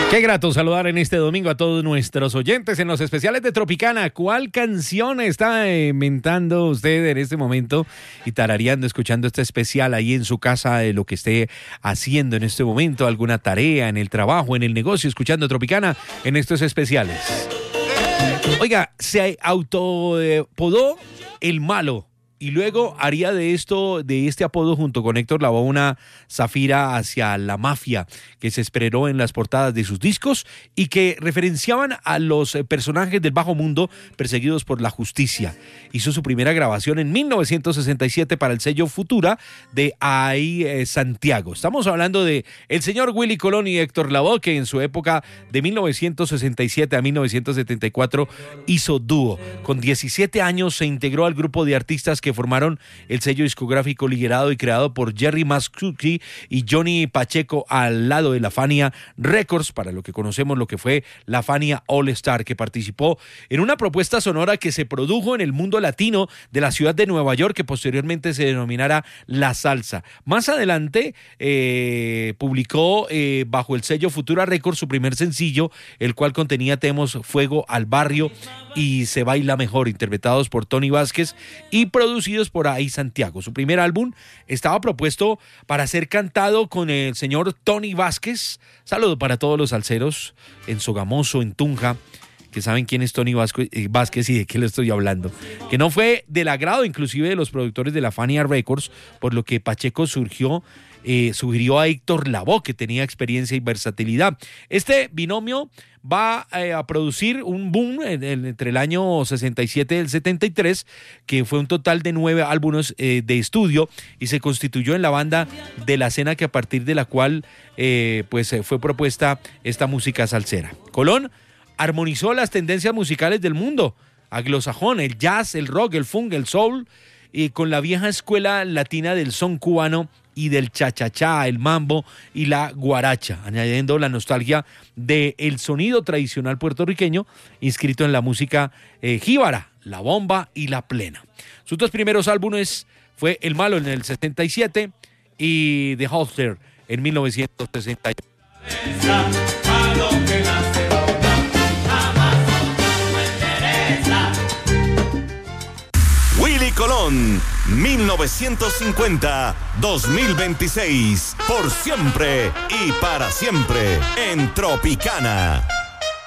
Qué grato saludar en este domingo a todos nuestros oyentes en los especiales de Tropicana. ¿Cuál canción está inventando usted en este momento y tarareando, escuchando este especial ahí en su casa, de lo que esté haciendo en este momento, alguna tarea en el trabajo, en el negocio, escuchando Tropicana en estos especiales? Oiga, se autopodó El Malo. Y luego haría de este apodo junto con Héctor Lavoe una zafira hacia la mafia que se esperó en las portadas de sus discos y que referenciaban a los personajes del bajo mundo perseguidos por la justicia. Hizo su primera grabación en 1967 para el sello Futura de Santiago. Estamos hablando de el señor Willy Colón y Héctor Lavoe, que en su época de 1967 a 1974 hizo dúo. Con 17 años se integró al grupo de artistas que formaron el sello discográfico liderado y creado por Jerry Mascucci y Johnny Pacheco al lado de la Fania Records, para lo que conocemos lo que fue la Fania All Star, que participó en una propuesta sonora que se produjo en el mundo latino de la ciudad de Nueva York, que posteriormente se denominara La Salsa. Más adelante publicó bajo el sello Futura Records su primer sencillo, el cual contenía temas Fuego al Barrio y Se Baila Mejor, interpretados por Tony Vázquez y producidos por Santiago. Su primer álbum estaba propuesto para ser cantado con el señor Tony Vázquez. Saludo para todos los salseros en Sogamoso, en Tunja, que saben quién es Tony Vázquez y de qué le estoy hablando, que no fue del agrado inclusive de los productores de la Fania Records, por lo que Pacheco sugirió a Héctor Lavoe, que tenía experiencia y versatilidad. Este binomio va a producir un boom entre el año 67 y el 73, que fue un total de 9 álbumes de estudio, y se constituyó en la banda de la escena que a partir de la cual fue propuesta esta música salsera. Colón armonizó las tendencias musicales del mundo anglosajón, el jazz, el rock, el funk, el soul, y con la vieja escuela latina del son cubano y del cha-cha-cha, el mambo y la guaracha, añadiendo la nostalgia del sonido tradicional puertorriqueño inscrito en la música jíbara, la bomba y la plena. Sus dos primeros álbumes fue El Malo en el 77 y The Hustler en 1968. Willy Colón, 1950-2026, por siempre y para siempre en Tropicana.